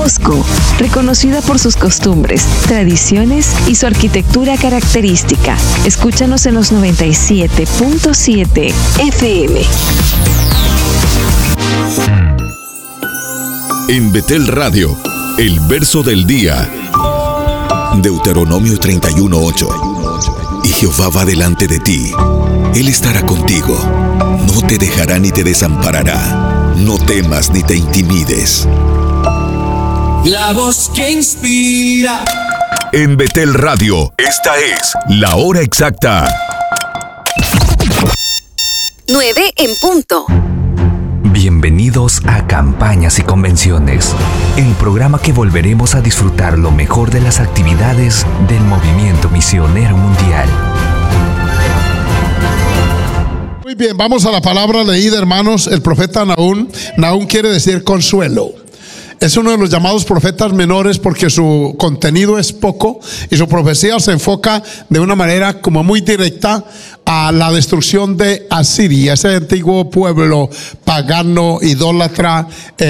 Cusco, reconocida por sus costumbres, tradiciones y su arquitectura característica. Escúchanos en los 97.7 FM. En Betel Radio, el verso del día. Deuteronomio 31:8. Y Jehová va delante de ti. Él estará contigo. No te dejará ni te desamparará. No temas ni te intimides. La voz que inspira. En Betel Radio, esta es la hora exacta. 9 en punto. Bienvenidos a Campañas y Convenciones, el programa que volveremos a disfrutar lo mejor de las actividades del Movimiento Misionero Mundial. Muy bien, vamos a la palabra leída, hermanos. El profeta Nahum. Nahum quiere decir consuelo. Es uno de los llamados profetas menores porque su contenido es poco y su profecía se enfoca de una manera como muy directa a la destrucción de Asiria, ese antiguo pueblo pagano, idólatra,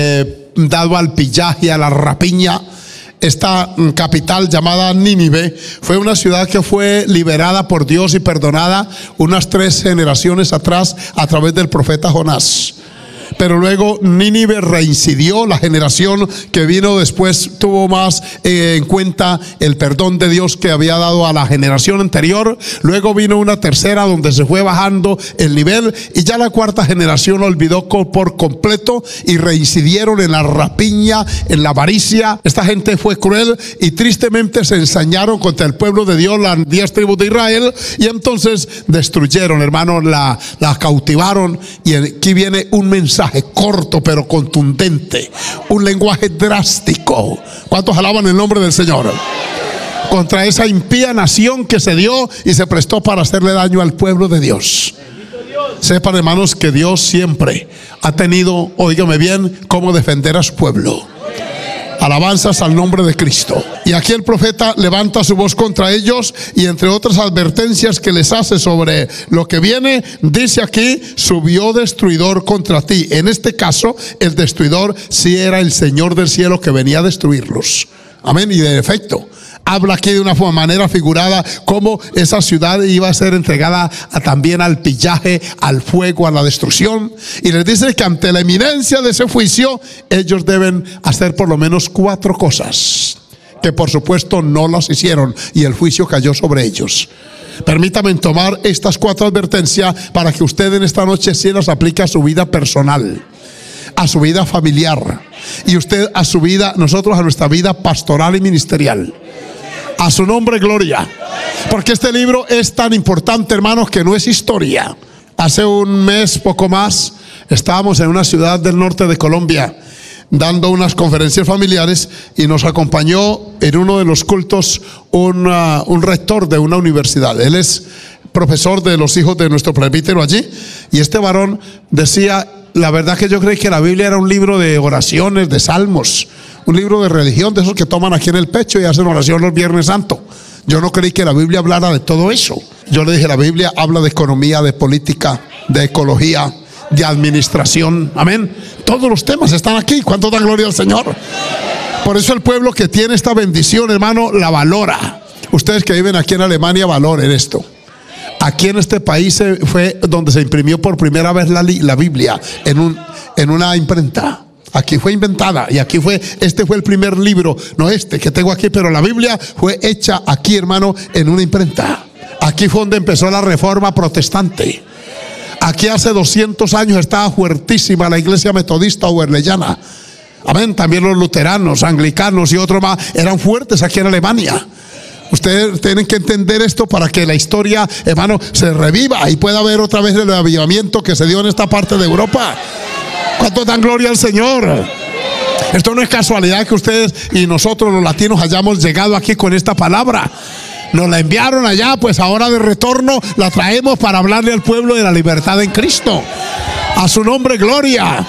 dado al pillaje, a la rapiña. Esta capital llamada Nínive fue una ciudad que fue liberada por Dios y perdonada unas 3 generaciones atrás a través del profeta Jonás. Pero luego Nínive reincidió. La generación que vino después tuvo más en cuenta el perdón de Dios que había dado a la generación anterior. Luego vino una tercera donde se fue bajando el nivel, y ya la cuarta generación olvidó por completo y reincidieron en la rapiña, en la avaricia. Esta gente fue cruel y tristemente se ensañaron contra el pueblo de Dios, las 10 tribus de Israel, y entonces destruyeron, hermanos, la cautivaron. Y aquí viene un mensaje corto pero contundente, un lenguaje drástico. ¿Cuántos alaban el nombre del Señor? Contra esa impía nación que se dio y se prestó para hacerle daño al pueblo de Dios. Sepan, hermanos, que Dios siempre ha tenido, óigame bien, cómo defender a su pueblo. Alabanzas al nombre de Cristo. Y aquí el profeta levanta su voz contra ellos, y entre otras advertencias que les hace sobre lo que viene, dice aquí: subió destruidor contra ti. En este caso, el destruidor sí era el Señor del cielo que venía a destruirlos. Amén. Y de efecto, habla aquí de una manera figurada cómo esa ciudad iba a ser entregada también al pillaje, al fuego, a la destrucción. Y les dice que ante la inminencia de ese juicio, ellos deben hacer por lo menos 4 cosas, que por supuesto no las hicieron, y el juicio cayó sobre ellos. Permítame tomar estas 4 advertencias para que usted en esta noche sí las aplique a su vida personal, a su vida familiar, y usted a su vida, nosotros a nuestra vida pastoral y ministerial. A su nombre, gloria. Porque este libro es tan importante, hermanos, que no es historia. Hace un mes, poco más, estábamos en una ciudad del norte de Colombia dando unas conferencias familiares, y nos acompañó en uno de los cultos un rector de una universidad. Él es profesor de los hijos de nuestro presbítero allí, y este varón decía: la verdad que yo creí que la Biblia era un libro de oraciones, de salmos, un libro de religión, de esos que toman aquí en el pecho y hacen oración los Viernes Santos. Yo no creí que la Biblia hablara de todo eso. Yo le dije: la Biblia habla de economía, de política, de ecología, de administración. Amén. Todos los temas están aquí. ¿Cuánto da gloria al Señor? Por eso el pueblo que tiene esta bendición, hermano, la valora. Ustedes que viven aquí en Alemania, valoren esto. Aquí en este país fue donde se imprimió por primera vez la Biblia en una imprenta. Aquí fue inventada, y aquí este fue el primer libro, no este que tengo aquí, pero la Biblia fue hecha aquí, hermano, en una imprenta. Aquí fue donde empezó la reforma protestante. Aquí hace 200 años estaba fuertísima la iglesia metodista o wesleyana. Amén. También los luteranos, anglicanos y otros más eran fuertes aquí en Alemania. Ustedes tienen que entender esto para que la historia, hermano, se reviva y pueda haber otra vez el avivamiento que se dio en esta parte de Europa. ¿Cuánto dan gloria al Señor? Esto no es casualidad que ustedes y nosotros los latinos hayamos llegado aquí con esta palabra. Nos la enviaron allá, pues ahora de retorno la traemos para hablarle al pueblo de la libertad en Cristo. A su nombre, gloria.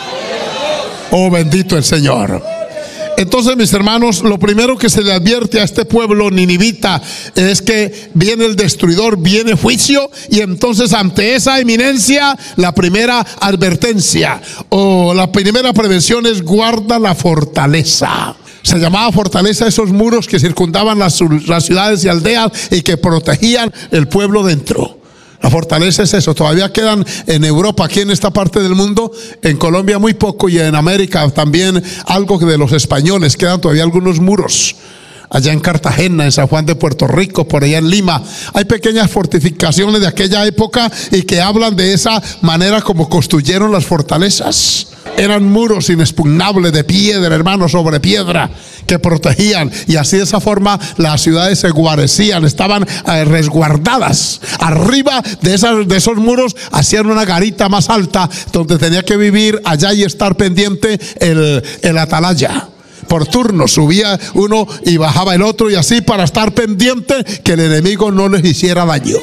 Oh, bendito el Señor. Entonces, mis hermanos, lo primero que se le advierte a este pueblo ninivita es que viene el destruidor, viene juicio, y entonces ante esa inminencia, la primera advertencia o la primera prevención es: guarda la fortaleza. Se llamaba fortaleza esos muros que circundaban las ciudades y aldeas y que protegían el pueblo dentro. La fortaleza es eso. Todavía quedan en Europa, aquí en esta parte del mundo, en Colombia muy poco y en América también algo de los españoles. Quedan todavía algunos muros. Allá en Cartagena, en San Juan de Puerto Rico, por allá en Lima, hay pequeñas fortificaciones de aquella época y que hablan de esa manera como construyeron las fortalezas. Eran muros inexpugnables de piedra, hermano, sobre piedra, que protegían, y así de esa forma las ciudades se guarecían, estaban resguardadas. Arriba de esos muros hacían una garita más alta donde tenía que vivir allá y estar pendiente el atalaya. Por turno subía uno y bajaba el otro, y así para estar pendiente que el enemigo no les hiciera daño.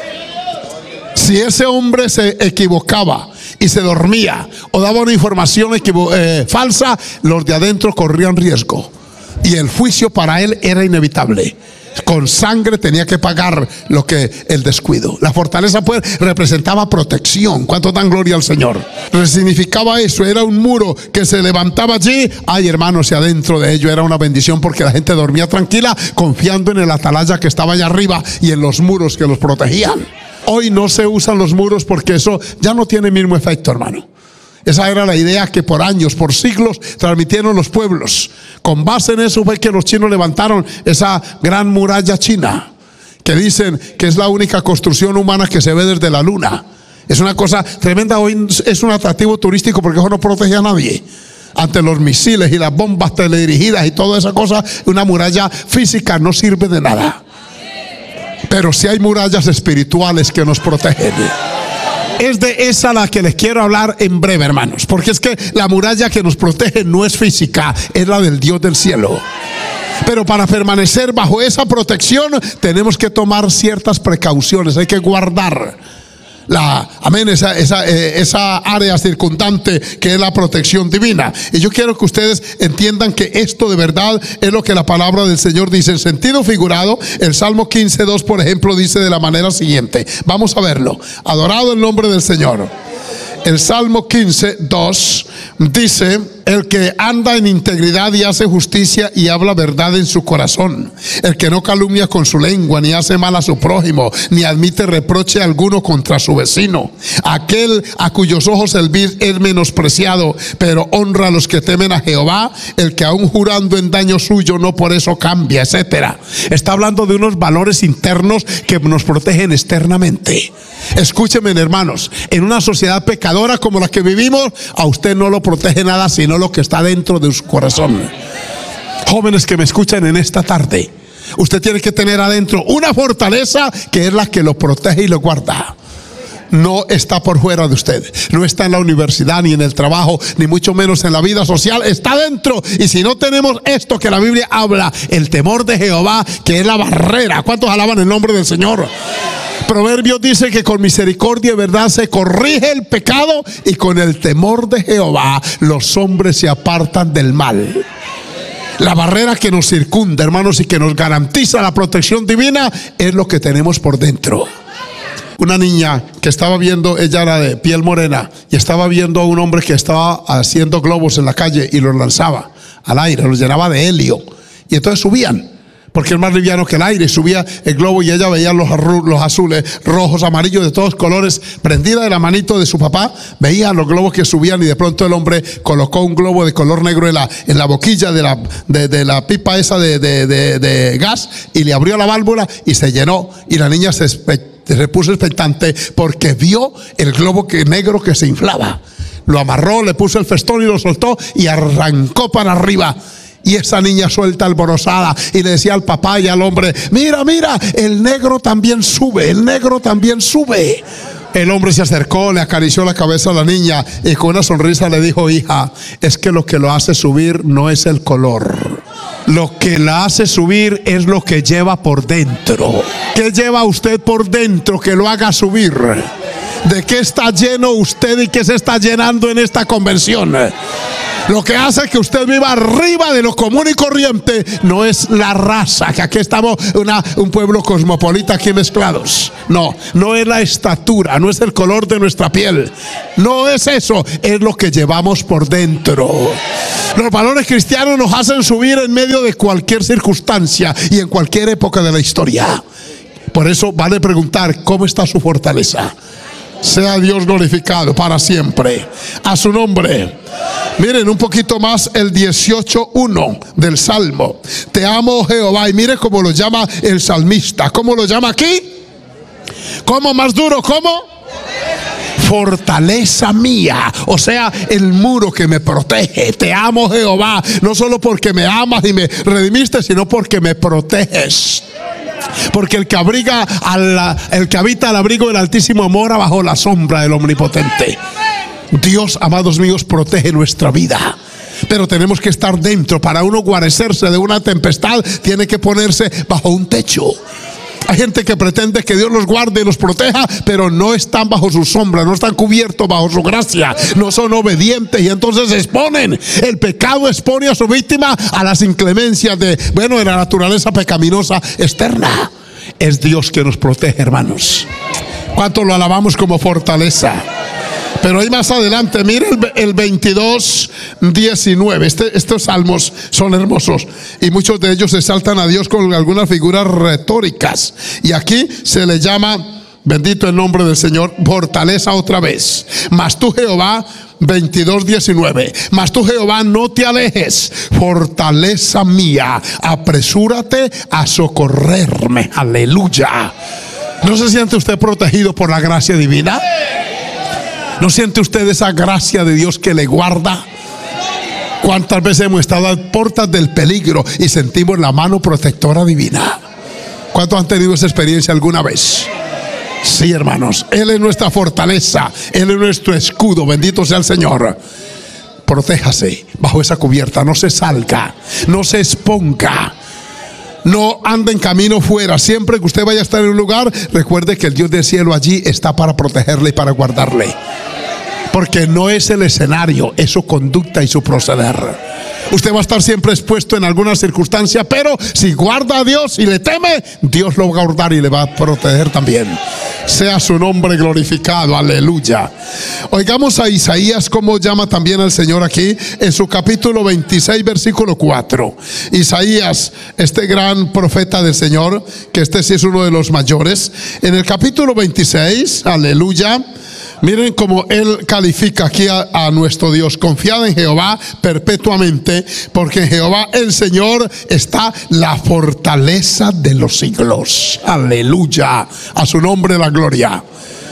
Si ese hombre se equivocaba y se dormía o daba una información falsa, los de adentro corrían riesgo y el juicio para él era inevitable. Con sangre tenía que pagar lo que el descuido. La fortaleza pues representaba protección. ¿Cuánto dan gloria al Señor? Significaba eso, era un muro que se levantaba allí. Ay, hermanos, y adentro de ello era una bendición porque la gente dormía tranquila, confiando en el atalaya que estaba allá arriba y en los muros que los protegían. Hoy no se usan los muros porque eso ya no tiene el mismo efecto, hermano. Esa era la idea que por años, por siglos transmitieron los pueblos. Con base en eso fue que los chinos levantaron esa gran muralla china, que dicen que es la única construcción humana que se ve desde la luna. Es una cosa tremenda. Hoy es un atractivo turístico porque eso no protege a nadie. Ante los misiles y las bombas teledirigidas y toda esa cosa, una muralla física no sirve de nada. Pero sí hay murallas espirituales que nos protegen. Es de esa la que les quiero hablar en breve, hermanos, porque es que la muralla que nos protege no es física, es la del Dios del cielo. Pero para permanecer bajo esa protección tenemos que tomar ciertas precauciones, hay que guardar esa área circundante que es la protección divina. Y yo quiero que ustedes entiendan que esto de verdad es lo que la palabra del Señor dice. En sentido figurado, el Salmo 15:2, por ejemplo, dice de la manera siguiente. Vamos a verlo. Adorado el nombre del Señor. El Salmo 15:2 dice: el que anda en integridad y hace justicia y habla verdad en su corazón, el que no calumnia con su lengua, ni hace mal a su prójimo, ni admite reproche alguno contra su vecino, aquel a cuyos ojos el vil es menospreciado, pero honra a los que temen a Jehová, el que aún jurando en daño suyo no por eso cambia, etcétera. Está hablando de unos valores internos que nos protegen externamente. Escúchenme, hermanos, en una sociedad pecadora como la que vivimos, a usted no lo protege nada sino lo que está dentro de su corazón. Jóvenes que me escuchan en esta tarde, usted tiene que tener adentro una fortaleza que es la que lo protege y lo guarda. No está por fuera de usted, no está en la universidad ni en el trabajo, ni mucho menos en la vida social, está dentro. Y si no tenemos esto que la Biblia habla, el temor de Jehová, que es la barrera. ¿Cuántos alaban el nombre del Señor? Proverbios dice que con misericordia y verdad se corrige el pecado, y con el temor de Jehová los hombres se apartan del mal. La barrera que nos circunda, hermanos, y que nos garantiza la protección divina es lo que tenemos por dentro. Una niña que estaba viendo, ella era de piel morena, y estaba viendo a un hombre que estaba haciendo globos en la calle y los lanzaba al aire, los llenaba de helio, y entonces subían, porque es más liviano que el aire. Subía el globo y ella veía los azules, rojos, amarillos, de todos colores, prendida de la manito de su papá, veía los globos que subían, y de pronto el hombre colocó un globo de color negro en la boquilla de la pipa esa de gas, y le abrió la válvula y se llenó, y la niña se puso expectante porque vio el globo negro que se inflaba. Lo amarró, le puso el festón y lo soltó y arrancó para arriba. Y esa niña suelta alborozada y le decía al papá y al hombre: mira, mira, el negro también sube, el negro también sube. El hombre se acercó, le acarició la cabeza a la niña y con una sonrisa le dijo: hija, es que lo que lo hace subir no es el color. Lo que la hace subir es lo que lleva por dentro. ¿Qué lleva usted por dentro que lo haga subir? ¿De qué está lleno usted y qué se está llenando en esta convención? Lo que hace que usted viva arriba de lo común y corriente no es la raza, que aquí estamos un pueblo cosmopolita aquí mezclados. No es la estatura, no es el color de nuestra piel. No es eso, es lo que llevamos por dentro. Los valores cristianos nos hacen subir en medio de cualquier circunstancia y en cualquier época de la historia. Por eso vale preguntar, ¿cómo está su fortaleza? Sea Dios glorificado para siempre. A su nombre. Miren un poquito más el 18:1 del Salmo. Te amo, Jehová. Y mire cómo lo llama el salmista. ¿Cómo lo llama aquí? ¿Cómo más duro? ¿Cómo? Fortaleza mía, o sea, el muro que me protege. Te amo, Jehová, no solo porque me amas y me redimiste, sino porque me proteges. Porque el que habita al abrigo del Altísimo mora bajo la sombra del Omnipotente. Dios, amados míos, protege nuestra vida. Pero tenemos que estar dentro. Para uno guarecerse de una tempestad, tiene que ponerse bajo un techo. Hay gente que pretende que Dios los guarde y los proteja, pero no están bajo su sombra, no están cubiertos bajo su gracia, no son obedientes y entonces exponen. El pecado expone a su víctima a las inclemencias de la naturaleza pecaminosa externa. Es Dios que nos protege, hermanos. ¿Cuánto lo alabamos como fortaleza? Pero ahí más adelante, mire el 22:19. Estos salmos son hermosos y muchos de ellos exaltan a Dios con algunas figuras retóricas. Y aquí se le llama, bendito el nombre del Señor, fortaleza otra vez. Mas tú, Jehová, 22:19. Mas tú, Jehová, no te alejes, fortaleza mía, apresúrate a socorrerme. Aleluya. ¿No se siente usted protegido por la gracia divina? ¿No siente usted esa gracia de Dios que le guarda? ¿Cuántas veces hemos estado a puertas del peligro y sentimos la mano protectora divina? ¿Cuántos han tenido esa experiencia alguna vez? Sí, hermanos, Él es nuestra fortaleza, Él es nuestro escudo, bendito sea el Señor. Protéjase bajo esa cubierta, no se salga, no se exponga. No ande en camino fuera. Siempre que usted vaya a estar en un lugar, recuerde que el Dios del cielo allí está para protegerle y para guardarle. Porque no es el escenario, es su conducta y su proceder. Usted va a estar siempre expuesto en alguna circunstancia, pero si guarda a Dios y le teme, Dios lo va a guardar y le va a proteger también. Sea su nombre glorificado, aleluya. Oigamos a Isaías cómo llama también al Señor aquí en su capítulo 26 versículo 4. Isaías, este gran profeta del Señor, que este sí es uno de los mayores, en el capítulo 26, aleluya. Miren cómo él califica aquí a nuestro Dios. Confiad en Jehová perpetuamente, porque en Jehová el Señor está la fortaleza de los siglos. Aleluya. A su nombre la gloria.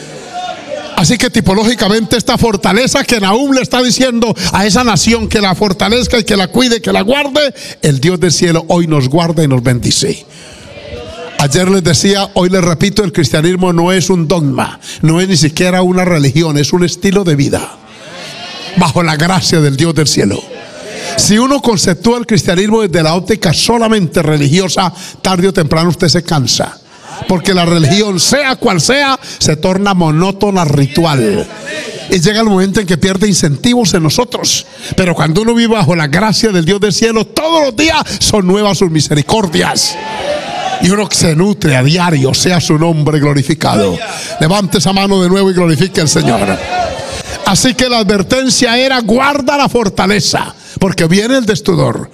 Así que tipológicamente esta fortaleza que Nahum le está diciendo a esa nación que la fortalezca y que la cuide, que la guarde, el Dios del cielo hoy nos guarda y nos bendice. Ayer les decía, hoy les repito, el cristianismo no es un dogma, no es ni siquiera una religión, es un estilo de vida bajo la gracia del Dios del cielo. Si uno conceptúa el cristianismo desde la óptica solamente religiosa, tarde o temprano usted se cansa, porque la religión, sea cual sea, se torna monótona, ritual, y llega el momento en que pierde incentivos en nosotros. Pero cuando uno vive bajo la gracia del Dios del cielo, todos los días son nuevas sus misericordias. Y uno se nutre a diario, sea su nombre glorificado. Levante esa mano de nuevo y glorifique al Señor. Así que la advertencia era: guarda la fortaleza, porque viene el destruidor.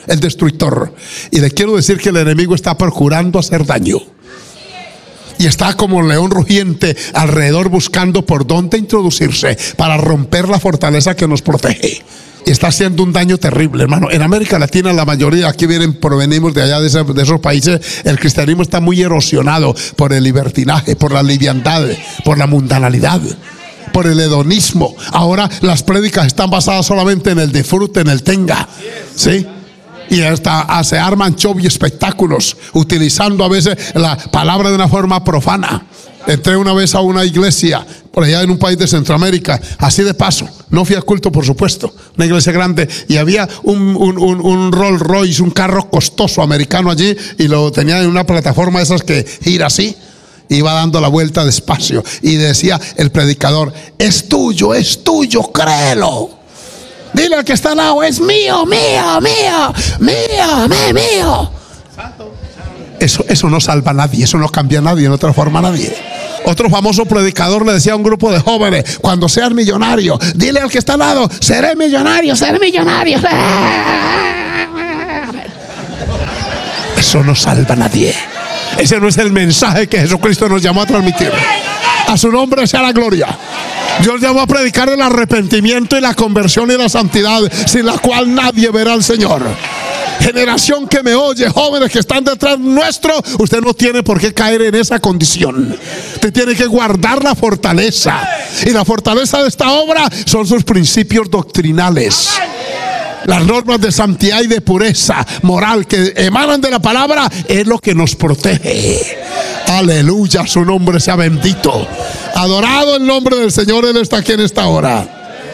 Y le quiero decir que el enemigo está procurando hacer daño. Y está como un león rugiente alrededor buscando por dónde introducirse para romper la fortaleza que nos protege. Y está haciendo un daño terrible, hermano. En América Latina la mayoría, aquí provenimos de allá de esos países, el cristianismo está muy erosionado por el libertinaje, por la liviandad, por la mundanalidad, por el hedonismo. Ahora las prédicas están basadas solamente en el disfrute, en el tenga, ¿sí? Y hasta se arman show y espectáculos, utilizando a veces la palabra de una forma profana. Entré una vez a una iglesia por allá en un país de Centroamérica, así de paso. No fui a culto, por supuesto, una iglesia grande, y había un Rolls Royce, un carro costoso americano allí, y lo tenía en una plataforma de esas que gira así. Iba dando la vuelta despacio y decía el predicador: es tuyo, créelo. Dile al que está al lado, es mío, mío, mío, mío, mío. Eso no salva a nadie, eso no cambia a nadie, no transforma a nadie. Otro famoso predicador le decía a un grupo de jóvenes: cuando seas millonario, dile al que está al lado, seré millonario, seré millonario. Eso no salva a nadie. Ese no es el mensaje que Jesucristo nos llamó a transmitir. A su nombre sea la gloria. Dios llamó a predicar el arrepentimiento y la conversión y la santidad, sin la cual nadie verá al Señor. Generación que me oye, jóvenes que están detrás nuestro, usted no tiene por qué caer en esa condición. Usted tiene que guardar la fortaleza. Y la fortaleza de esta obra son sus principios doctrinales. Las normas de santidad y de pureza moral que emanan de la palabra es lo que nos protege. Aleluya, su nombre sea bendito. Adorado el nombre del Señor, Él está aquí en esta hora.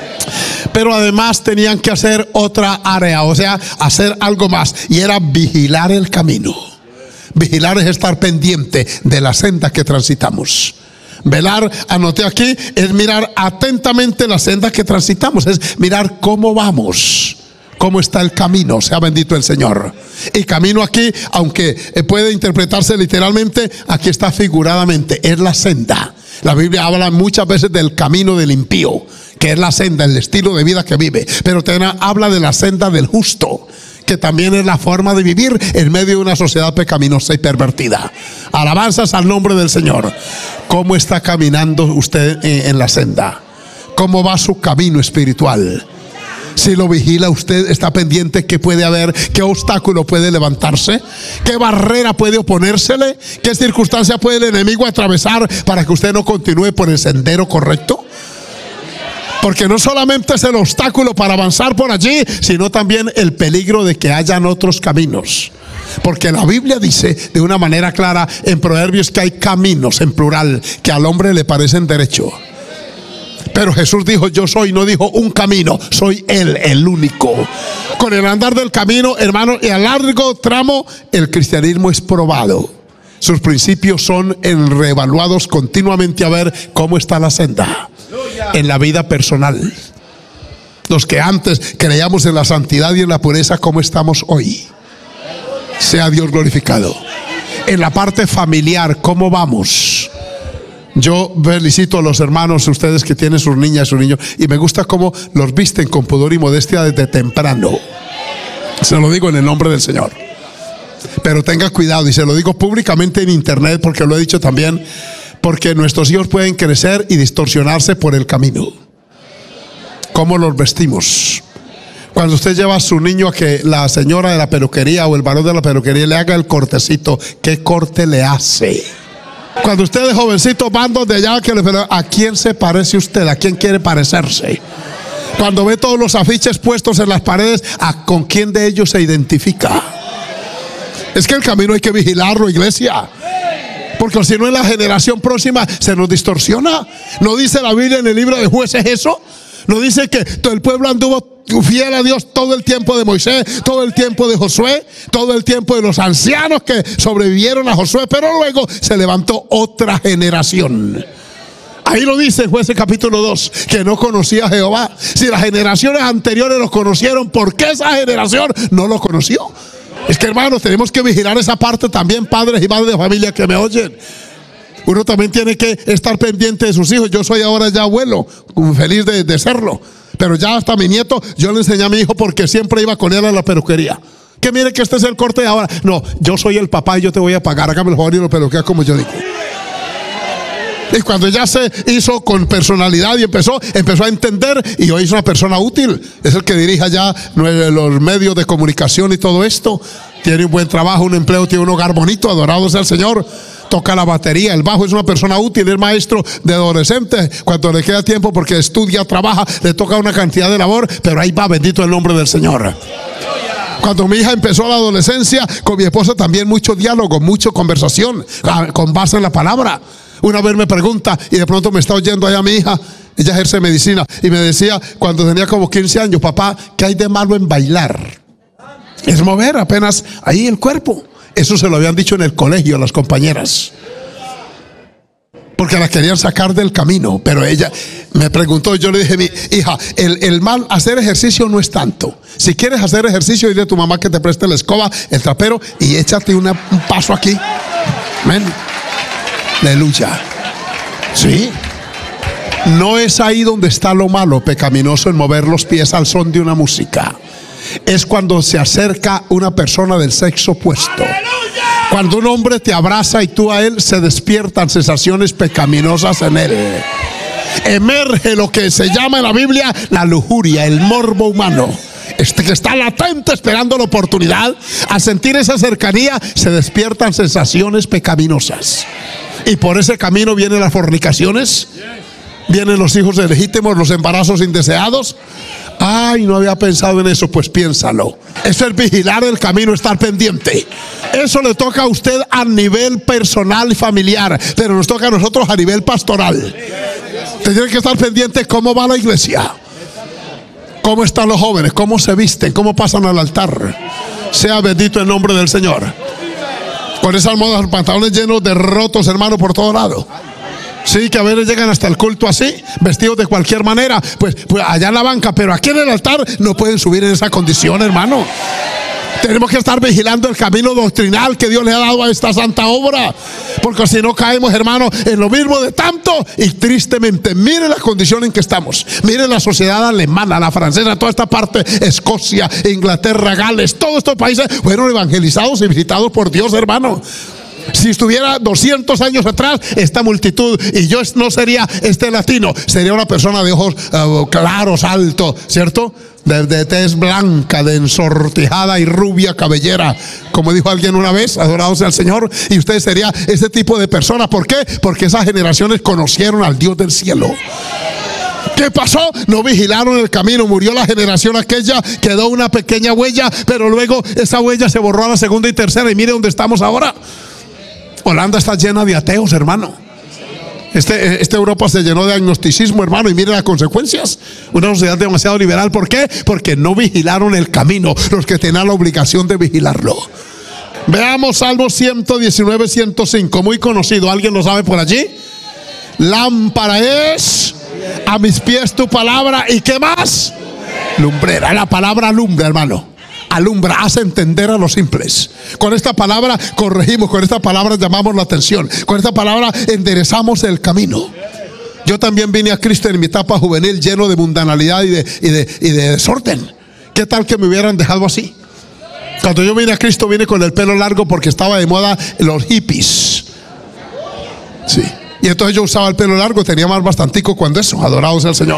Pero además tenían que hacer otra área, o sea, hacer algo más, y era vigilar el camino. Vigilar es estar pendiente de la senda que transitamos. Velar, anoté aquí, es mirar atentamente la senda que transitamos, es mirar cómo vamos, cómo está el camino, sea bendito el Señor. Y camino aquí, aunque puede interpretarse literalmente, aquí está figuradamente, es la senda. La Biblia habla muchas veces del camino del impío, que es la senda, el estilo de vida que vive. Pero también habla de la senda del justo, que también es la forma de vivir en medio de una sociedad pecaminosa y pervertida. Alabanzas al nombre del Señor. ¿Cómo está caminando usted en la senda? ¿Cómo va su camino espiritual? Si lo vigila, usted está pendiente qué puede haber, qué obstáculo puede levantarse, qué barrera puede oponérsele, qué circunstancia puede el enemigo atravesar para que usted no continúe por el sendero correcto. Porque no solamente es el obstáculo para avanzar por allí, sino también el peligro de que hayan otros caminos. Porque la Biblia dice de una manera clara en Proverbios que hay caminos, en plural, que al hombre le parecen derecho. Pero Jesús dijo: yo soy, no dijo un camino, soy Él, el único. Con el andar del camino, hermano, y a largo tramo, el cristianismo es probado. Sus principios son reevaluados continuamente a ver cómo está la senda en la vida personal. Los que antes creíamos en la santidad y en la pureza, ¿cómo estamos hoy? Sea Dios glorificado. En la parte familiar, ¿cómo vamos? Yo felicito a los hermanos, ustedes que tienen sus niñas y sus niños, y me gusta cómo los visten con pudor y modestia desde temprano. Se lo digo en el nombre del Señor. Pero tenga cuidado, y se lo digo públicamente en internet, porque lo he dicho también, porque nuestros hijos pueden crecer y distorsionarse por el camino. ¿Cómo los vestimos? Cuando usted lleva a su niño a que la señora de la peluquería o el varón de la peluquería le haga el cortecito, ¿qué corte le hace? Cuando usted es jovencito, van donde allá, ¿a quién se parece usted? ¿A quién quiere parecerse? Cuando ve todos los afiches puestos en las paredes, ¿con quién de ellos se identifica? Es que el camino hay que vigilarlo, iglesia. Porque si no, en la generación próxima se nos distorsiona. ¿No dice la Biblia en el libro de Jueces eso? ¿No dice que todo el pueblo anduvo fiel a Dios todo el tiempo de Moisés, todo el tiempo de Josué, todo el tiempo de los ancianos que sobrevivieron a Josué? Pero luego se levantó otra generación. Ahí lo dice Jueces capítulo 2, que no conocía a Jehová. Si las generaciones anteriores lo conocieron, ¿por qué esa generación no lo conoció? Es que, hermanos, tenemos que vigilar esa parte también, padres y madres de familia que me oyen. Uno también tiene que estar pendiente de sus hijos. Yo soy ahora ya abuelo, feliz de serlo. Pero ya hasta mi nieto, yo le enseñé a mi hijo porque siempre iba con él a la peluquería. Que mire que este es el corte de ahora. No, yo soy el papá y yo te voy a pagar. Hágame el favor y lo peluquea como yo digo. Y cuando ya se hizo con personalidad y empezó a entender, y hoy es una persona útil. Es el que dirige ya los medios de comunicación y todo esto. Tiene un buen trabajo, un empleo, tiene un hogar bonito, adorado sea el Señor. Toca la batería, el bajo, es una persona útil, es maestro de adolescentes. Cuando le queda tiempo porque estudia, trabaja, le toca una cantidad de labor, pero ahí va, bendito el nombre del Señor. Cuando mi hija empezó la adolescencia, con mi esposa también mucho diálogo, mucha conversación, con base en la palabra. Una vez me pregunta, y de pronto me está oyendo allá mi hija, ella ejerce medicina, y me decía cuando tenía como 15 años: papá, ¿qué hay de malo en bailar? Es mover apenas ahí el cuerpo. Eso se lo habían dicho en el colegio a las compañeras. porque la querían sacar del camino. Pero ella me preguntó, yo le dije, mi hija, el mal, hacer ejercicio no es tanto. Si quieres hacer ejercicio, dile a tu mamá que te preste la escoba, el trapero, y échate un paso aquí. Amén. Aleluya. Sí. No es ahí donde está lo malo, pecaminoso, en mover los pies al son de una música. Es cuando se acerca una persona del sexo opuesto. Cuando un hombre te abraza y tú a él, se despiertan sensaciones pecaminosas en él. Emerge lo que se llama en la Biblia la lujuria, el morbo humano. Que está latente esperando la oportunidad. Al sentir esa cercanía, se despiertan sensaciones pecaminosas. Y por ese camino vienen las fornicaciones, vienen los hijos ilegítimos, los embarazos indeseados. Ay, no había pensado en eso. Pues piénsalo. Eso es vigilar el camino, estar pendiente. Eso le toca a usted a nivel personal y familiar, pero nos toca a nosotros a nivel pastoral. Usted tiene que estar pendiente cómo va la iglesia, cómo están los jóvenes, cómo se visten, cómo pasan al altar. Sea bendito el nombre del Señor. Con esas modas, pantalones llenos de rotos, hermano, por todo lado. Sí, que a veces llegan hasta el culto así, vestidos de cualquier manera, pues allá en la banca, pero aquí en el altar no pueden subir en esa condición, hermano. Tenemos que estar vigilando el camino doctrinal que Dios le ha dado a esta santa obra, porque si no caemos, hermano, en lo mismo de tanto. Y tristemente, mire la condición en que estamos. Mire la sociedad alemana, la francesa, toda esta parte, Escocia, Inglaterra, Gales, todos estos países fueron evangelizados y visitados por Dios, hermano. Si estuviera 200 años atrás, esta multitud, y yo no sería este latino, sería una persona de ojos claros, alto, ¿cierto? De tez blanca, de ensortijada y rubia cabellera, como dijo alguien una vez, adorado sea el Señor. Y usted sería ese tipo de persona. ¿Por qué? Porque esas generaciones conocieron al Dios del cielo. ¿Qué pasó? No vigilaron el camino. Murió la generación aquella, quedó una pequeña huella, pero luego esa huella se borró a la segunda y tercera. Y mire dónde estamos ahora. Holanda está llena de ateos, hermano. Esta Europa se llenó de agnosticismo, hermano, y mire las consecuencias. Una sociedad demasiado liberal. ¿Por qué? Porque no vigilaron el camino, los que tenían la obligación de vigilarlo. Veamos Salmo 119, 105, muy conocido. ¿Alguien lo sabe por allí? Lámpara es a mis pies tu palabra, ¿y qué más? Lumbrera. La palabra alumbra, hermano. Alumbra, hace entender a los simples. Con esta palabra corregimos, con esta palabra llamamos la atención, con esta palabra enderezamos el camino. Yo también vine a Cristo en mi etapa juvenil lleno de mundanalidad y de desorden. ¿Qué tal que me hubieran dejado así? Cuando yo vine a Cristo, vine con el pelo largo porque estaba de moda los hippies. Sí. Y entonces yo usaba el pelo largo, tenía más bastantico cuando eso, adorado sea el Señor.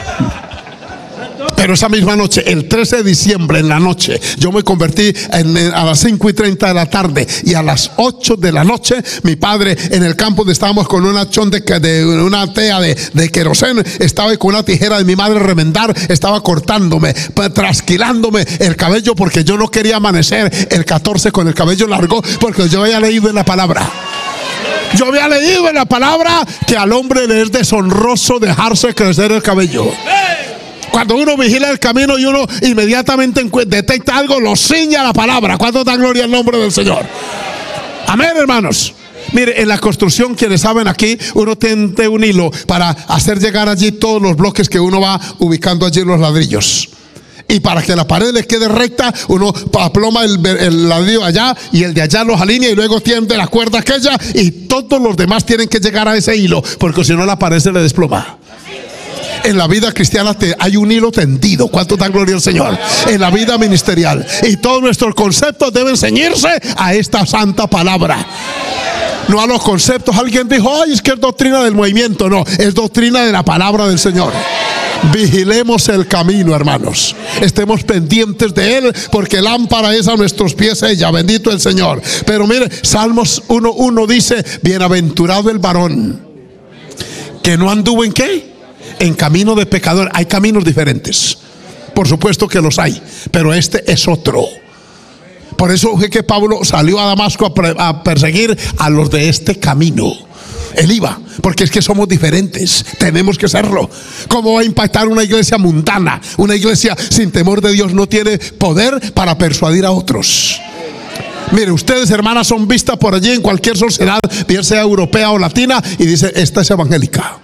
Pero esa misma noche, el 13 de diciembre en la noche, yo me convertí a las 5:30 de la tarde, y a las 8 de la noche, mi padre en el campo donde estábamos con una una tea de queroseno, estaba con una tijera de mi madre remendar, estaba cortándome, trasquilándome el cabello, porque yo no quería amanecer el 14 con el cabello largo, porque yo había leído en la palabra. Yo había leído en la palabra que al hombre le es deshonroso dejarse crecer el cabello. Cuando uno vigila el camino y uno inmediatamente detecta algo, lo ciña la palabra. ¿Cuánto da gloria al nombre del Señor? Amén, hermanos. Mire, en la construcción, quienes saben aquí, uno tiende un hilo para hacer llegar allí todos los bloques que uno va ubicando allí los ladrillos. Y para que la pared le quede recta, uno aploma el ladrillo allá y el de allá los alinea, y luego tiende la cuerda aquella, y todos los demás tienen que llegar a ese hilo, porque si no la pared se le desploma. En la vida cristiana hay un hilo tendido. ¿Cuánto da gloria al Señor? En la vida ministerial. Y todos nuestros conceptos deben ceñirse a esta santa palabra, no a los conceptos. Alguien dijo, ay, es que es doctrina del movimiento. No, es doctrina de la palabra del Señor. Vigilemos el camino, hermanos. Estemos pendientes de él, porque lámpara es a nuestros pies ella. Bendito el Señor. Pero mire, Salmos 1:1 dice, bienaventurado el varón que no anduvo en ¿qué? En camino de pecador. Hay caminos diferentes, por supuesto que los hay, pero este es otro. Por eso fue que Pablo salió a Damasco a perseguir a los de este camino. Él iba, porque es que somos diferentes, tenemos que serlo. ¿Cómo va a impactar una iglesia mundana? Una iglesia sin temor de Dios no tiene poder para persuadir a otros. Mire, ustedes, hermanas, son vistas por allí en cualquier sociedad, bien sea europea o latina, y dice, esta es evangélica.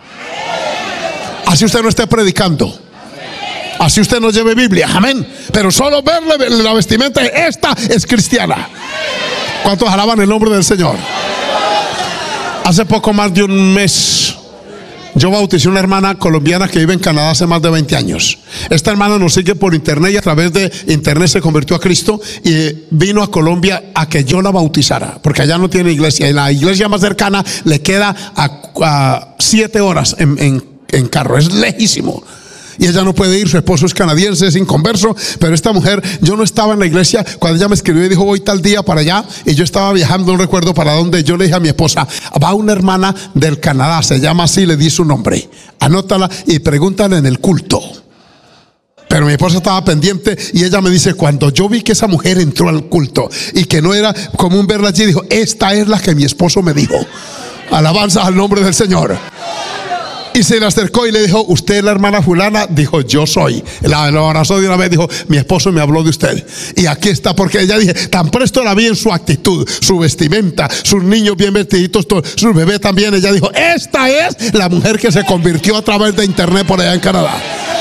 Así usted no esté predicando, así usted no lleve Biblia, amén, pero solo verle la vestimenta, esta es cristiana. ¿Cuántos alaban el nombre del Señor? Hace poco más de un mes yo bauticé una hermana colombiana que vive en Canadá hace más de 20 años. Esta hermana nos sigue por internet y a través de internet se convirtió a Cristo y vino a Colombia a que yo la bautizara, porque allá no tiene iglesia, y la iglesia más cercana le queda a 7 horas en carro, es lejísimo. Y ella no puede ir, su esposo es canadiense, es inconverso. Pero esta mujer, yo no estaba en la iglesia cuando ella me escribió y dijo, voy tal día para allá. Y yo estaba viajando, no recuerdo para dónde. Yo le dije a mi esposa, va una hermana del Canadá, se llama así, le di su nombre, anótala y pregúntale en el culto. Pero mi esposa estaba pendiente y ella me dice, cuando yo vi que esa mujer entró al culto y que no era común verla allí, dijo, esta es la que mi esposo me dijo. Alabanza al nombre del Señor. Y se le acercó y le dijo, ¿usted es la hermana fulana? Dijo, yo soy. La abrazó de una vez, dijo, mi esposo me habló de usted. Y aquí está, porque ella dije, tan presto la vi en su actitud, su vestimenta, sus niños bien vestiditos, su bebé también. Ella dijo, esta es la mujer que se convirtió a través de internet por allá en Canadá.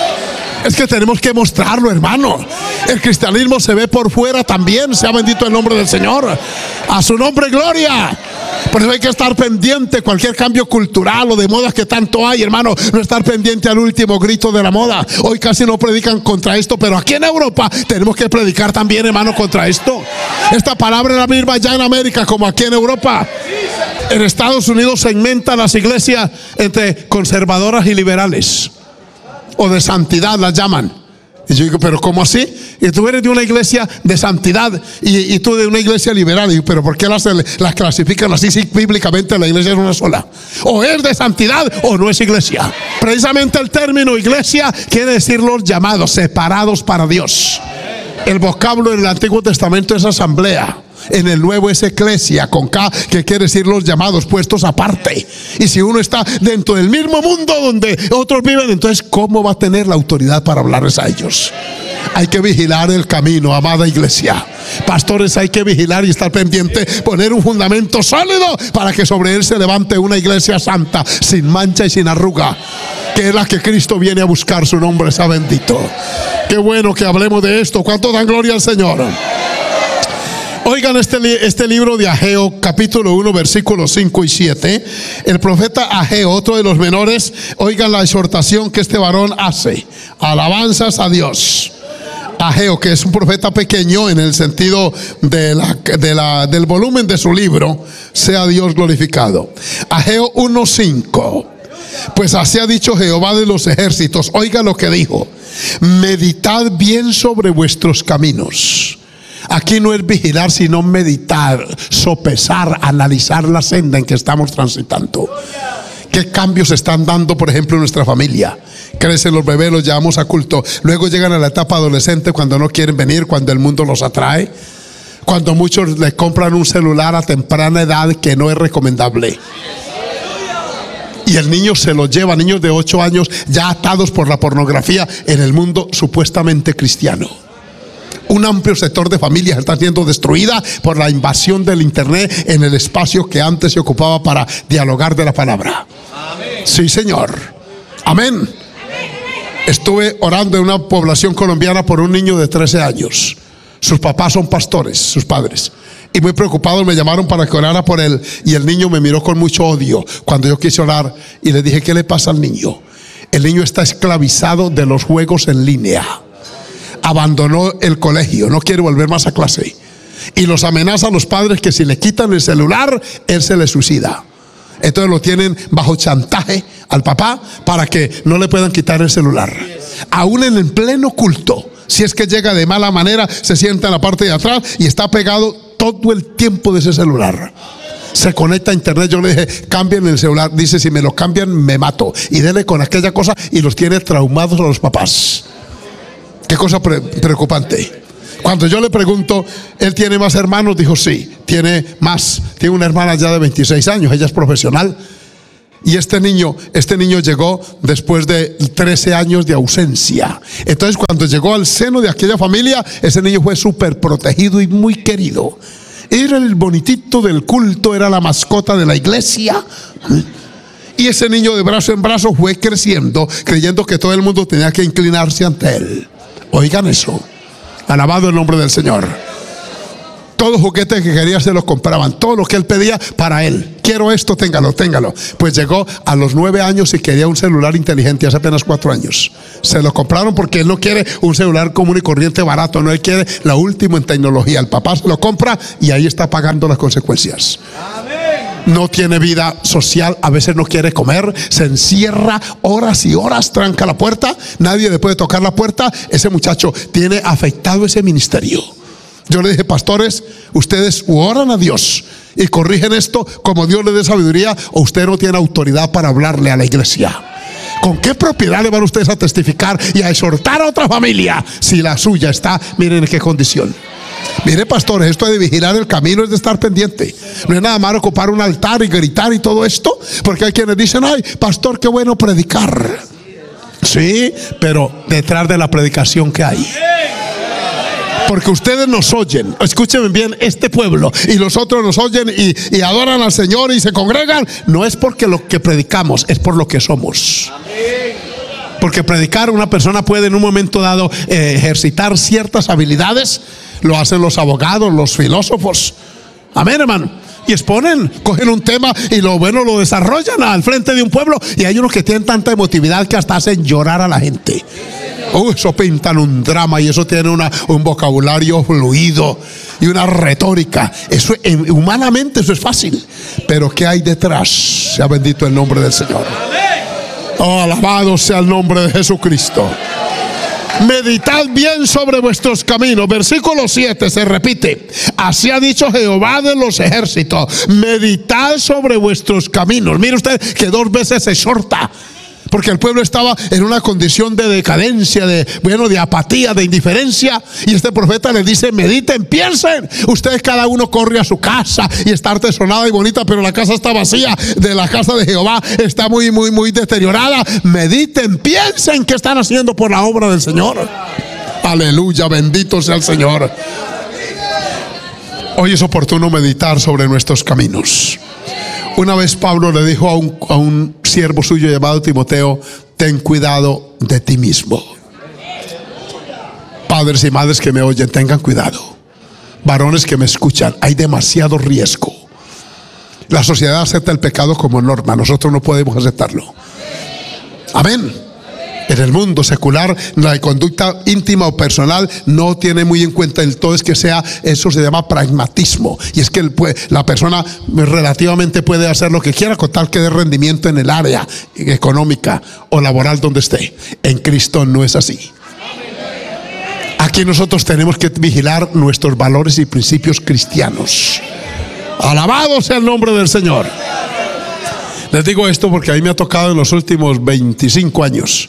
Es que tenemos que mostrarlo, hermano. El cristianismo se ve por fuera también. Sea bendito el nombre del Señor. A su nombre, gloria. Por eso hay que estar pendiente cualquier cambio cultural o de modas que tanto hay, hermano. No estar pendiente al último grito de la moda. Hoy casi no predican contra esto, pero aquí en Europa tenemos que predicar también, hermano, contra esto. Esta palabra es la misma ya en América como aquí en Europa. En Estados Unidos segmentan las iglesias entre conservadoras y liberales, o de santidad las llaman. Y yo digo, pero ¿cómo así? Y tú eres de una iglesia de santidad y tú de una iglesia liberal. Y digo, pero ¿por qué las clasifican así si bíblicamente la iglesia es una sola? O es de santidad o no es iglesia. Precisamente el término iglesia quiere decir los llamados, separados para Dios. El vocablo en el Antiguo Testamento es asamblea. En el Nuevo es eclesia con K, que quiere decir los llamados, puestos aparte. Y si uno está dentro del mismo mundo donde otros viven, entonces ¿cómo va a tener la autoridad para hablarles a ellos? Hay que vigilar el camino, amada iglesia. Pastores, hay que vigilar y estar pendiente, poner un fundamento sólido para que sobre él se levante una iglesia santa, sin mancha y sin arruga, que es la que Cristo viene a buscar. Su nombre sea bendito. Qué bueno que hablemos de esto. ¿Cuánto dan gloria al Señor? Oigan este libro de Ageo, capítulo 1, versículos 5 y 7. El profeta Ageo, otro de los menores, oigan la exhortación que este varón hace. Alabanzas a Dios. Ageo, que es un profeta pequeño en el sentido del volumen de su libro, sea Dios glorificado. Ageo 1:5. Pues así ha dicho Jehová de los ejércitos. Oiga lo que dijo: meditad bien sobre vuestros caminos. Aquí no es vigilar, sino meditar, sopesar, analizar la senda en que estamos transitando. ¿Qué cambios se están dando, por ejemplo, en nuestra familia? Crecen los bebés, los llevamos a culto. Luego llegan a la etapa adolescente cuando no quieren venir, cuando el mundo los atrae. Cuando muchos le compran un celular a temprana edad que no es recomendable. Y el niño se lo lleva, niños de 8 años ya atados por la pornografía en el mundo supuestamente cristiano. Un amplio sector de familias está siendo destruida por la invasión del internet en el espacio que antes se ocupaba para dialogar de la palabra. Amén. Sí, Señor. Amén. Estuve orando en una población colombiana por un niño de 13 años. Sus papás son pastores, sus padres. Y muy preocupados me llamaron para que orara por él. Y el niño me miró con mucho odio cuando yo quise orar. Y le dije, ¿qué le pasa al niño? El niño está esclavizado de los juegos en línea. Abandonó el colegio, no quiere volver más a clase. Y los amenaza a los padres que si le quitan el celular, él se le suicida. Entonces lo tienen bajo chantaje al papá para que no le puedan quitar el celular. Aún en el pleno culto, si es que llega de mala manera, se sienta en la parte de atrás y está pegado todo el tiempo de ese celular. Se conecta a internet. Yo le dije, cambien el celular. Dice, si me lo cambian me mato. Y dele con aquella cosa, y los tiene traumados a los papás. Qué cosa preocupante. Cuando yo le pregunto, ¿él tiene más hermanos? Dijo, sí, tiene más. Tiene una hermana ya de 26 años, ella es profesional. Y este niño llegó después de 13 años de ausencia. Entonces cuando llegó al seno de aquella familia, ese niño fue súper protegido y muy querido. Era el bonitito del culto, era la mascota de la iglesia. Y ese niño de brazo en brazo fue creciendo, creyendo que todo el mundo tenía que inclinarse ante él. Oigan eso. Alabado el nombre del Señor. Todos los juguetes que quería se los compraban. Todo lo que él pedía para él. Quiero esto, téngalo, téngalo. Pues llegó a los 9 años y quería un celular inteligente. Hace apenas 4 años. Se lo compraron porque él no quiere un celular común y corriente barato. No, él quiere la última en tecnología. El papá se lo compra y ahí está pagando las consecuencias. No tiene vida social, a veces no quiere comer, se encierra horas y horas, tranca la puerta, nadie le puede tocar la puerta. Ese muchacho tiene afectado ese ministerio. Yo le dije, pastores, ustedes oran a Dios y corrigen esto como Dios le dé sabiduría, o usted no tiene autoridad para hablarle a la iglesia. ¿Con qué propiedad le van ustedes a testificar y a exhortar a otra familia si la suya está, miren en qué condición? Mire, pastores, esto de vigilar el camino es de estar pendiente. No es nada más ocupar un altar y gritar y todo esto, porque hay quienes dicen, ay, pastor, qué bueno predicar. Sí, pero detrás de la predicación, ¿qué hay? Porque ustedes nos oyen, escúchenme bien, este pueblo y los otros nos oyen y adoran al Señor y se congregan. No es porque lo que predicamos, es por lo que somos. Porque predicar, una persona puede en un momento dado ejercitar ciertas habilidades. Lo hacen los abogados, los filósofos. Amén, hermano. Y exponen, cogen un tema y lo desarrollan al frente de un pueblo. Y hay unos que tienen tanta emotividad que hasta hacen llorar a la gente. Eso pintan un drama y eso tiene un vocabulario fluido y una retórica. Eso humanamente eso es fácil. Pero ¿qué hay detrás? Sea bendito el nombre del Señor. Oh, alabado sea el nombre de Jesucristo. Meditad bien sobre vuestros caminos. Versículo 7 se repite. Así ha dicho Jehová de los ejércitos. Meditad sobre vuestros caminos. Mire usted que 2 veces se exhorta. Porque el pueblo estaba en una condición de decadencia, de apatía, de indiferencia. Y este profeta les dice, mediten, piensen. Ustedes cada uno corre a su casa y está artesonada y bonita, pero la casa está vacía. De la casa de Jehová está muy deteriorada. Mediten, piensen qué están haciendo por la obra del Señor. Aleluya, bendito sea el Señor. Hoy es oportuno meditar sobre nuestros caminos. Una vez Pablo le dijo a un siervo suyo llamado Timoteo, ten cuidado de ti mismo. Padres y madres que me oyen, tengan cuidado. Varones que me escuchan, hay demasiado riesgo. La sociedad acepta el pecado como norma, nosotros no podemos aceptarlo. Amén. En el mundo secular, la conducta íntima o personal no tiene muy en cuenta el todo, es que sea, eso se llama pragmatismo. Y es que la persona relativamente puede hacer lo que quiera con tal que dé rendimiento en el área económica o laboral donde esté. En Cristo no es así. Aquí nosotros tenemos que vigilar nuestros valores y principios cristianos. Alabado sea el nombre del Señor. Les digo esto porque a mí me ha tocado en los últimos 25 años,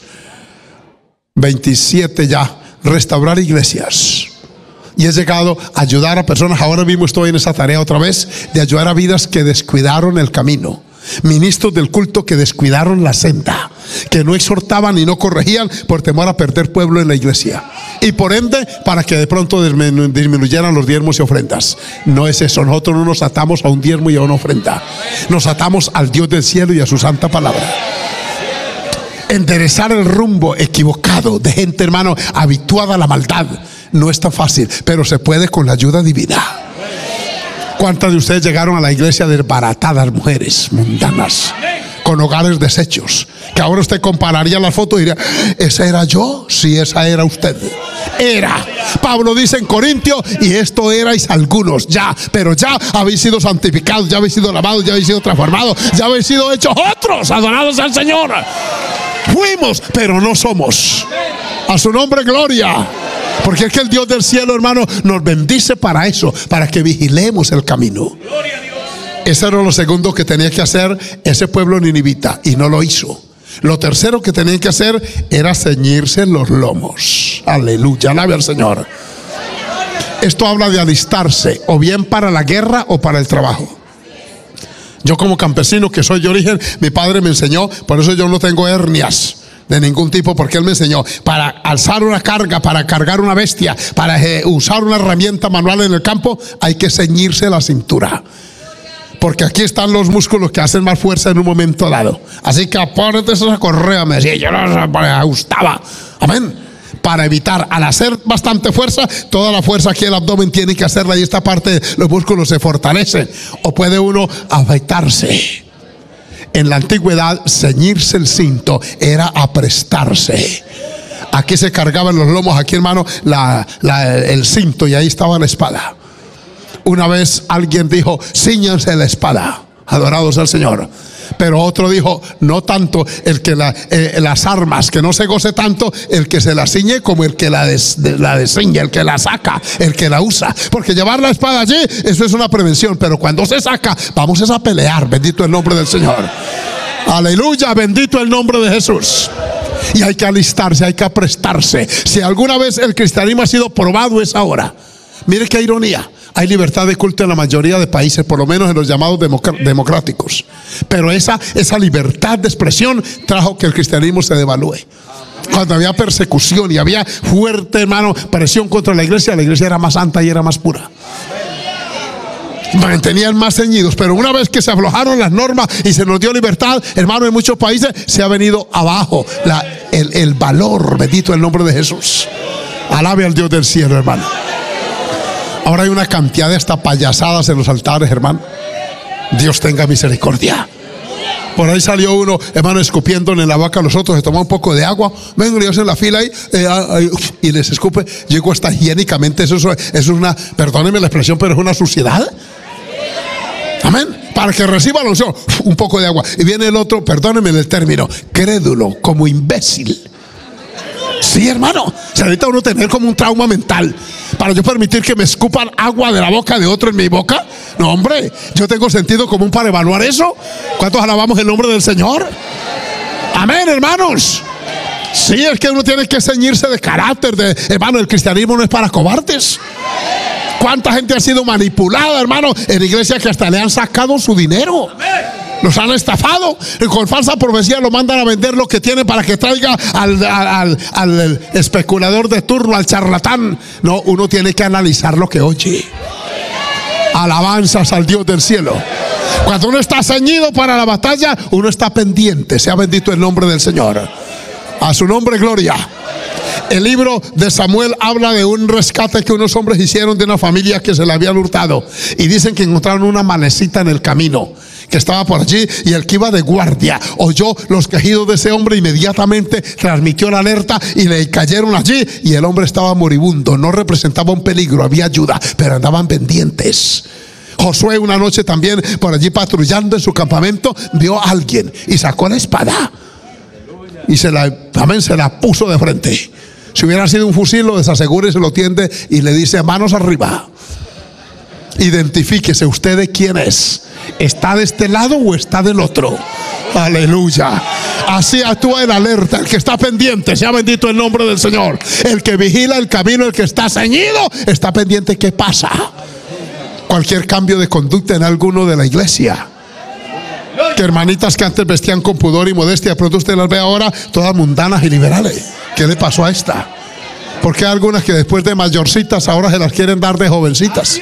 27 ya, restaurar iglesias. Y he llegado a ayudar a personas. Ahora mismo estoy en esa tarea otra vez, de ayudar a vidas que descuidaron el camino. Ministros del culto que descuidaron la senda, que no exhortaban y no corregían por temor a perder pueblo en la iglesia. Y por ende, para que de pronto disminuyeran los diezmos y ofrendas. No es eso, nosotros no nos atamos a un diezmo y a una ofrenda. Nos atamos al Dios del cielo y a su santa palabra. Enderezar el rumbo equivocado de gente, hermano, habituada a la maldad, no es tan fácil, pero se puede con la ayuda divina. ¿Cuántas de ustedes llegaron a la iglesia desbaratadas, mujeres mundanas, con hogares deshechos? Que ahora usted compararía las fotos y diría, ¿esa era yo? Sí, esa era usted. Era. Pablo dice en Corintios, y esto erais algunos ya, pero ya habéis sido santificados, ya habéis sido lavados, ya habéis sido transformados, ya habéis sido hechos otros, adorados al Señor. Fuimos, pero no somos. A su nombre gloria. Porque es que el Dios del cielo, hermano, nos bendice para eso, para que vigilemos el camino. Eso era lo segundo que tenía que hacer ese pueblo ninivita, y no lo hizo. Lo tercero que tenían que hacer era ceñirse los lomos. Aleluya, alabe al Señor. Esto habla de alistarse, o bien para la guerra o para el trabajo. Yo como campesino que soy de origen, mi padre me enseñó, por eso yo no tengo hernias. de ningún tipo, porque Él me enseñó para alzar una carga, para cargar una bestia, para usar una herramienta manual en el campo, hay que ceñirse la cintura. Porque aquí están los músculos que hacen más fuerza en un momento dado. Así que apórtate esa correa, me decía, yo no me ajustaba. Amén. Para evitar, al hacer bastante fuerza, toda la fuerza aquí en el abdomen tiene que hacerla y esta parte de los músculos se fortalecen. O puede uno afeitarse. En la antigüedad, ceñirse el cinto era aprestarse. Aquí se cargaban los lomos, aquí hermano, el cinto, y ahí estaba la espada. Una vez alguien dijo, cíñanse la espada, adorados al Señor. Pero otro dijo, no tanto el que las armas, que no se goce tanto el que se la ciñe como el que la desciñe, el que la saca, el que la usa. Porque llevar la espada allí, eso es una prevención. Pero cuando se saca, vamos a pelear. Bendito el nombre del Señor. Aleluya, bendito el nombre de Jesús. Y hay que alistarse, hay que aprestarse. Si alguna vez el cristianismo ha sido probado, es ahora. Mire qué ironía. Hay libertad de culto en la mayoría de países, por lo menos en los llamados democráticos. Pero esa libertad de expresión trajo que el cristianismo se devalúe. Cuando había persecución y había fuerte, hermano, presión contra la iglesia era más santa y era más pura. Mantenían más ceñidos. Pero una vez que se aflojaron las normas y se nos dio libertad, hermano, en muchos países se ha venido abajo el valor. Bendito el nombre de Jesús. Alabe al Dios del cielo, hermano. Ahora hay una cantidad de hasta payasadas en los altares, hermano. Dios tenga misericordia. Por ahí salió uno, hermano, escupiéndole en la boca a los otros. Se tomó un poco de agua. Vengo y hacen la fila ahí y les escupe. Yo digo, hasta higiénicamente eso es una, perdónenme la expresión, pero es una suciedad. Amén. Para que reciba la unción, un poco de agua. Y viene el otro, perdónenme el término, crédulo, como imbécil. Sí, hermano, se necesita uno tener como un trauma mental para yo permitir que me escupan agua de la boca de otro en mi boca. No, hombre, yo tengo sentido común para evaluar eso. ¿Cuántos alabamos el nombre del Señor? Amén, hermanos. Sí, es que uno tiene que ceñirse de carácter. Hermano, el cristianismo no es para cobardes. ¿Cuánta gente ha sido manipulada, hermano, en iglesia que hasta le han sacado su dinero? Los han estafado y con falsa profecía lo mandan a vender lo que tiene para que traiga al especulador de turno, al charlatán. No, uno tiene que analizar lo que oye. Alabanzas al Dios del cielo. Cuando uno está ceñido para la batalla, uno está pendiente. Sea bendito el nombre del Señor. A su nombre, gloria. El libro de Samuel habla de un rescate que unos hombres hicieron de una familia que se le habían hurtado. Y dicen que encontraron una manecita en el camino que estaba por allí, y el que iba de guardia oyó los quejidos de ese hombre, inmediatamente transmitió la alerta y le cayeron allí, y el hombre estaba moribundo. No representaba un peligro, había ayuda, pero andaban pendientes. Josué una noche también por allí patrullando en su campamento vio a alguien y sacó la espada y se la puso de frente. Si hubiera sido un fusil, lo desasegura y se lo tiende y le dice, manos arriba. Identifíquese usted de quién es. ¿Está de este lado o está del otro? Aleluya. Así actúa el alerta, el que está pendiente. Sea bendito el nombre del Señor. El que vigila el camino, el que está ceñido, está pendiente. ¿Qué pasa? Cualquier cambio de conducta en alguno de la iglesia. Que hermanitas que antes vestían con pudor y modestia, de pronto usted las ve ahora todas mundanas y liberales. ¿Qué le pasó a esta? Porque hay algunas que después de mayorcitas ahora se las quieren dar de jovencitas.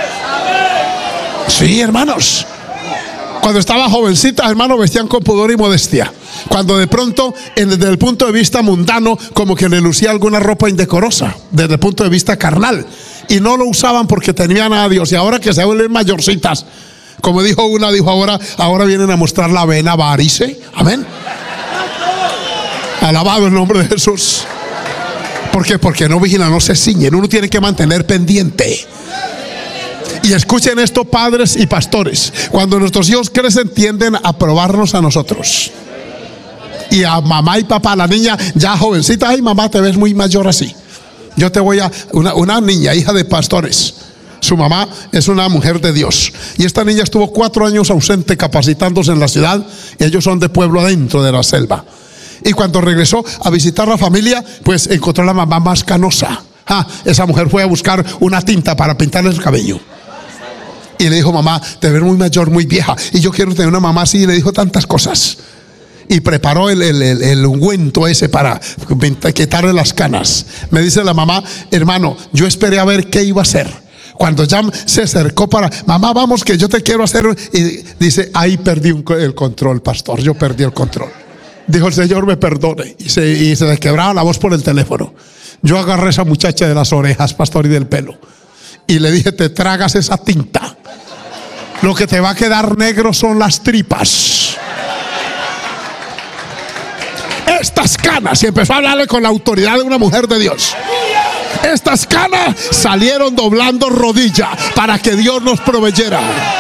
Sí, hermanos. Cuando estaban jovencitas, hermanos, vestían con pudor y modestia. Cuando de pronto, desde el punto de vista mundano, como que le lucía alguna ropa indecorosa, desde el punto de vista carnal, y no lo usaban porque tenían a Dios. Y ahora que se vuelven mayorcitas, como dijo una, ahora vienen a mostrar la vena varice. Amén. Alabado el nombre de Jesús. ¿Por qué? Porque no vigilan, no se ciñen. Uno tiene que mantener pendiente. Y escuchen esto, padres y pastores. Cuando nuestros hijos crecen, tienden a probarnos a nosotros. Y a mamá y papá, la niña ya jovencita, ay mamá, te ves muy mayor así. Yo te voy a, una niña, hija de pastores. Su mamá es una mujer de Dios. Y esta niña estuvo 4 años ausente capacitándose en la ciudad. Y ellos son de pueblo adentro de la selva. Y cuando regresó a visitar a la familia, pues encontró a la mamá más canosa. Esa mujer fue a buscar una tinta para pintarle el cabello. Y le dijo, mamá, te ves muy mayor, muy vieja. Y yo quiero tener una mamá así. Y le dijo tantas cosas. y preparó el ungüento ese para quitarle las canas. Me dice la mamá: hermano, yo esperé a ver qué iba a hacer. Cuando ya se acercó para: mamá, vamos que yo te quiero hacer. Y dice: ahí perdí el control, pastor, yo perdí el control. Dijo: el Señor me perdone. Y se le quebraba la voz por el teléfono. Yo agarré a esa muchacha de las orejas, pastor, y del pelo, y le dije: te tragas esa tinta. Lo que te va a quedar negro son las tripas. Estas canas, y empezó a hablarle con la autoridad de una mujer de Dios. Estas canas salieron doblando rodilla para que Dios nos proveyera.